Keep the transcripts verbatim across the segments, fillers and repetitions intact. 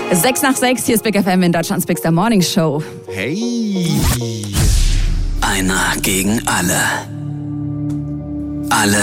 Sechs nach sechs, hier ist Big F M in Deutschlands Bigster Morning Show. Hey. Einer gegen alle. Alle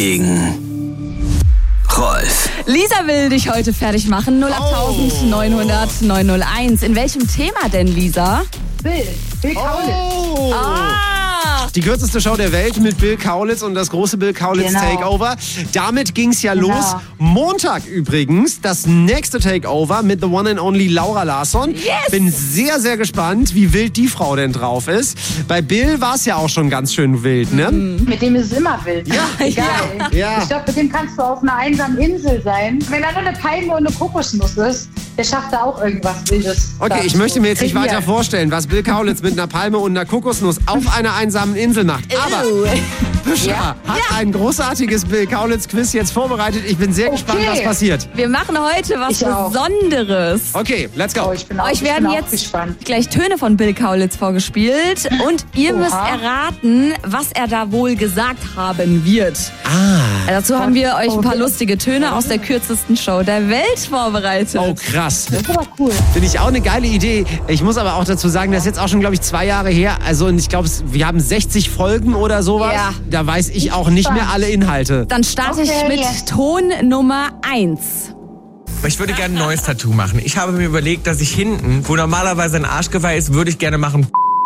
gegen Rolf. Lisa will dich heute fertig machen. null acht neunhundert neunhunderteins. In welchem Thema denn, Lisa? Bill. Bill Kaulitz. Oh. Ah. Die kürzeste Show der Welt mit Bill Kaulitz und das große Bill Kaulitz Genau. Takeover. Damit ging's ja Genau. los. Montag übrigens das nächste Takeover mit the one and only Laura Larsson. Yes! Bin sehr, sehr gespannt, wie wild die Frau denn drauf ist. Bei Bill war es ja auch schon ganz schön wild, ne? Mit dem ist es immer wild. Ja, Egal. ja. Ich glaube, mit dem kannst du auf einer einsamen Insel sein. Wenn da nur eine Palme und eine Kokosnuss ist, der schafft da auch irgendwas Wildes. Okay, ich möchte mir jetzt nicht weiter vorstellen, was Bill Kaulitz mit einer Palme und einer Kokosnuss auf einer einsamen Insel macht. Aber Büscher Ja. hat ein großartiges Bill Kaulitz-Quiz jetzt vorbereitet. Ich bin sehr Okay. gespannt, was passiert. Wir machen heute was Ich auch. Besonderes. Okay, let's go. Oh, ich bin auch, Euch ich werden bin auch jetzt gespannt. gleich Töne von Bill Kaulitz vorgespielt und ihr Oha. müsst erraten, was er da wohl gesagt haben wird. Ah. Dazu haben wir euch ein paar Okay. lustige Töne aus der kürzesten Show der Welt vorbereitet. Oh, krass. Das ist aber cool. Finde ich auch eine geile Idee. Ich muss aber auch dazu sagen, das ist jetzt auch schon, glaube ich, zwei Jahre her. Also und ich glaube, es- wir haben sechzig Folgen oder sowas. Ja. Da weiß ich auch nicht mehr alle Inhalte. Dann starte ich Okay, mit yes. Ton Nummer eins. Ich würde gerne ein neues Tattoo machen. Ich habe mir überlegt, dass ich hinten, wo normalerweise ein Arschgeweih ist, würde ich gerne machen.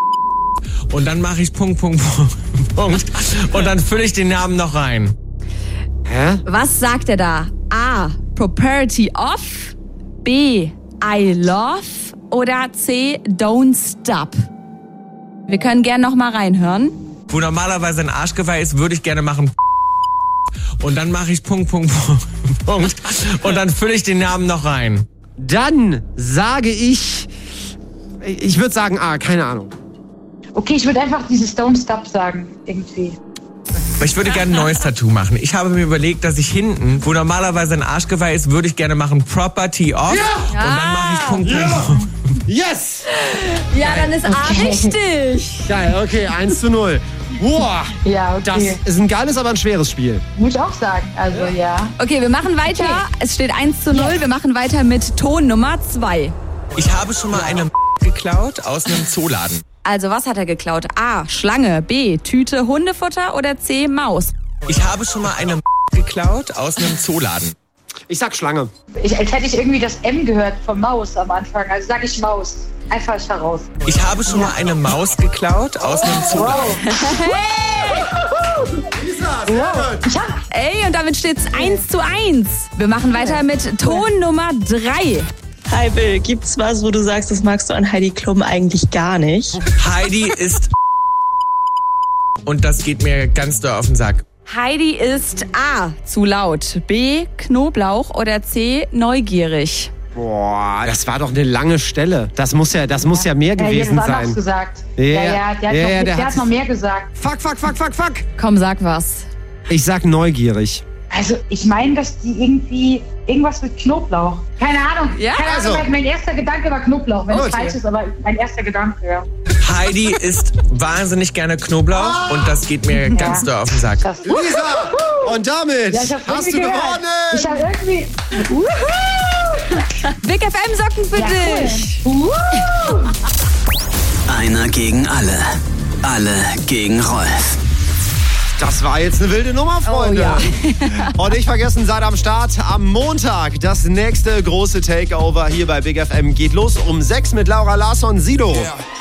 Und dann mache ich Punkt, Punkt, Punkt, Punkt. Und dann fülle ich den Namen noch rein. Hä? Was sagt er da? A. Property of. B. I love. Oder C. Don't stop. Wir können gern noch mal reinhören. Wo normalerweise ein Arschgeweih ist, würde ich gerne machen. Und dann mache ich Punkt, Punkt, Punkt. Und dann fülle ich den Namen noch rein. Dann sage ich, ich würde sagen, ah, keine Ahnung. Okay, ich würde einfach dieses Don't Stop sagen, irgendwie. Ich würde gerne ein neues Tattoo machen. Ich habe mir überlegt, dass ich hinten, wo normalerweise ein Arschgeweih ist, würde ich gerne machen Property of. Und dann mache ich Punkt, Punkt, Punkt. Yes! Ja, dann ist A Okay. richtig. Geil, okay, eins zu null. Boah, Ja, das okay. ist ein geiles, aber ein schweres Spiel. Muss ich auch sagen. Also, ja. Okay, wir machen weiter. Okay. Es steht eins zu null. Wir machen weiter mit Ton Nummer zwei. Ich habe schon mal eine geklaut aus einem Zooladen. Also, was hat er geklaut? A. Schlange. B. Tüte Hundefutter. Oder C. Maus. Ich habe schon mal eine geklaut aus einem Zooladen. Ich sag Schlange. Ich, als hätte ich irgendwie das M gehört von Maus am Anfang. Also sage ich Maus. Einfach heraus. Ich habe schon mal eine Maus geklaut aus einem Zooladen. Wow. Ich hab, Ey, und damit steht's eins zu eins. Wir machen weiter mit Ton Nummer drei. Hi Bill, gibt's was, wo du sagst, das magst du an Heidi Klum eigentlich gar nicht? Heidi ist und das geht mir ganz doll auf den Sack. Heidi ist A. Zu laut. B. Knoblauch. Oder C. Neugierig. Boah, das war doch eine lange Stelle. Das muss ja, das muss ja mehr ja, gewesen jetzt anders sein. gesagt. Ja, ja, ja, der hat, ja, noch, ja, der der hat- hat noch mehr gesagt. Fuck, fuck, fuck, fuck, fuck. Komm, sag was. Ich sag neugierig. Also ich meine, dass die irgendwie irgendwas mit Knoblauch. Keine Ahnung. Ja, Keine Ahnung, also. mein- mein erster Gedanke war Knoblauch. Wenn es Gut. falsch ist, aber mein erster Gedanke, ja. Heidi isst wahnsinnig gerne Knoblauch und das geht mir ganz doll auf den Sack. Das, Lisa! Und damit ja, ich hab's hast du irgendwie gehört. gewonnen! Ich habe irgendwie... Big F M Socken für Ja, cool. dich. Uh. Einer gegen alle. Alle gegen Rolf. Das war jetzt eine wilde Nummer, Freunde. ja. Und nicht vergessen, seid am Start. Am Montag das nächste große Takeover hier bei Big F M geht los um sechs mit Laura Larsson, Sido. Yeah.